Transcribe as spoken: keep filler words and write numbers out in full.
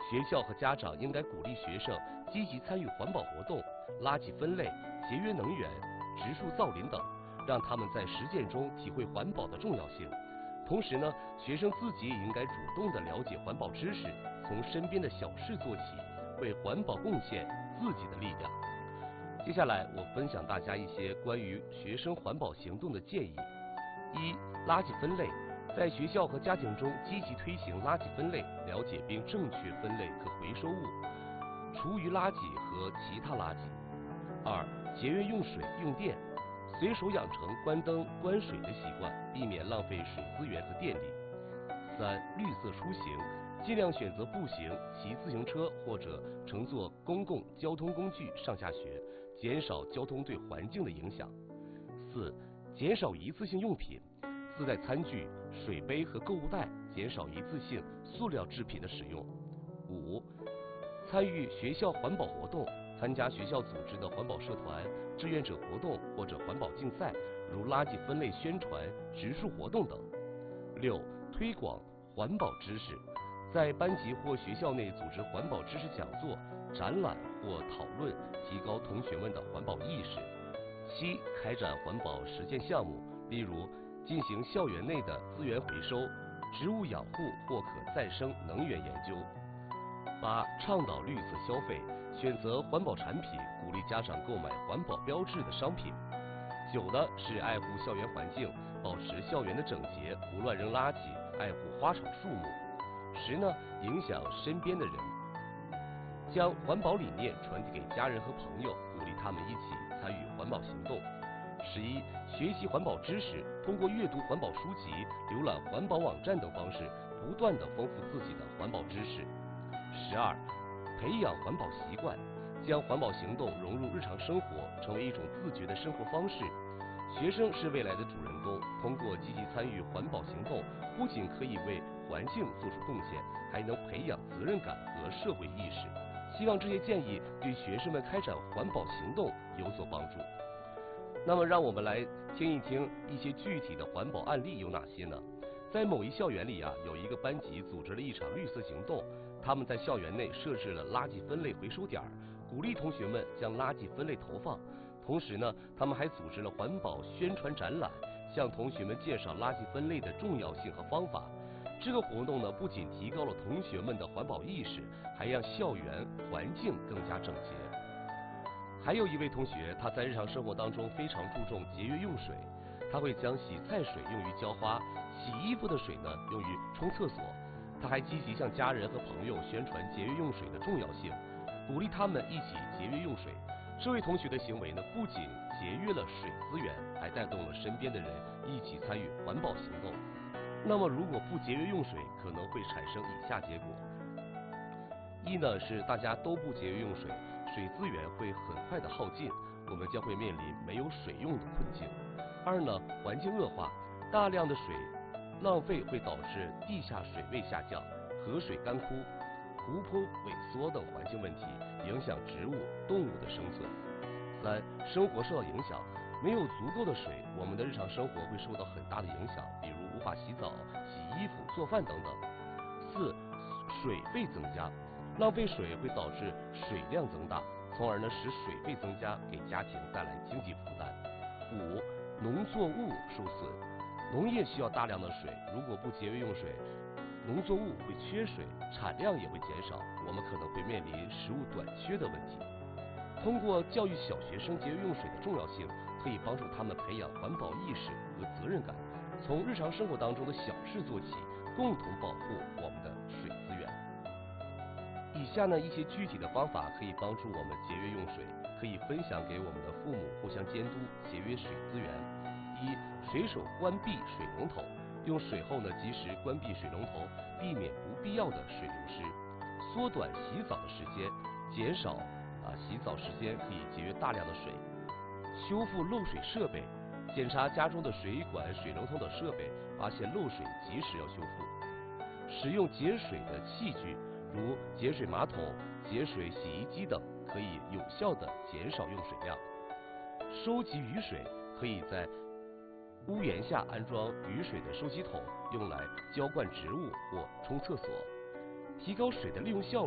学校和家长应该鼓励学生积极参与环保活动、垃圾分类、节约能源、植树造林等，让他们在实践中体会环保的重要性。同时呢，学生自己也应该主动地了解环保知识，从身边的小事做起，为环保贡献自己的力量。接下来我分享大家一些关于学生环保行动的建议。一、垃圾分类，在学校和家庭中积极推行垃圾分类，了解并正确分类可回收物、厨余垃圾和其他垃圾。二、节约用水用电，随手养成关灯关水的习惯，避免浪费水资源和电力。三、绿色出行，尽量选择步行、骑自行车或者乘坐公共交通工具上下学，减少交通对环境的影响。四、减少一次性用品，自带餐具、水杯和购物袋，减少一次性塑料制品的使用。五、参与学校环保活动，参加学校组织的环保社团、志愿者活动或者环保竞赛，如垃圾分类宣传、植树活动等。六、推广环保知识，在班级或学校内组织环保知识讲座、展览或讨论，提高同学们的环保意识。七、开展环保实践项目，例如进行校园内的资源回收、植物养护或可再生能源研究。八、倡导绿色消费，选择环保产品，鼓励家长购买环保标志的商品。九呢是爱护校园环境，保持校园的整洁，不乱扔垃圾，爱护花草树木。十呢，影响身边的人，将环保理念传递给家人和朋友，鼓励他们一起参与环保行动。十一，学习环保知识，通过阅读环保书籍、浏览环保网站等方式，不断地丰富自己的环保知识。十二，培养环保习惯，将环保行动融入日常生活，成为一种自觉的生活方式。学生是未来的主人公，通过积极参与环保行动，不仅可以为环境做出贡献，还能培养责任感和社会意识。希望这些建议对学生们开展环保行动有所帮助。那么，让我们来听一听一些具体的环保案例有哪些呢？在某一校园里啊，有一个班级组织了一场绿色行动，他们在校园内设置了垃圾分类回收点，鼓励同学们将垃圾分类投放。同时呢，他们还组织了环保宣传展览，向同学们介绍垃圾分类的重要性和方法。这个活动呢，不仅提高了同学们的环保意识，还让校园环境更加整洁。还有一位同学，他在日常生活当中非常注重节约用水，他会将洗菜水用于浇花，洗衣服的水呢用于冲厕所。他还积极向家人和朋友宣传节约用水的重要性，鼓励他们一起节约用水。这位同学的行为呢，不仅节约了水资源，还带动了身边的人一起参与环保行动。那么，如果不节约用水，可能会产生以下结果：一呢是大家都不节约用水，水资源会很快的耗尽，我们将会面临没有水用的困境。二呢，环境恶化，大量的水浪费会导致地下水位下降、河水干枯、湖泊萎缩等环境问题，影响植物、动物的生存。三、生活受到影响，没有足够的水，我们的日常生活会受到很大的影响，比如无法洗澡、洗衣服、做饭等等。四、水费增加，浪费水会导致水量增大，从而呢使水费增加，给家庭带来经济负担。五、农作物受损，农业需要大量的水，如果不节约用水，农作物会缺水，产量也会减少，我们可能会面临食物短缺的问题。通过教育小学生节约用水的重要性，可以帮助他们培养环保意识和责任感，从日常生活当中的小事做起，共同保护我们的水资源。以下呢一些具体的方法可以帮助我们节约用水，可以分享给我们的父母，互相监督节约水资源。一、随手关闭水龙头，用水后呢及时关闭水龙头，避免不必要的水流失，缩短洗澡的时间，减少啊洗澡时间，可以节约大量的水。修复漏水设备，检查家中的水管、水龙头等设备，发现漏水及时要修复。使用节水的器具，如节水马桶、节水洗衣机等，可以有效的减少用水量。收集雨水，可以在屋檐下安装雨水的收集桶，用来浇灌植物或冲厕所，提高水的利用效率。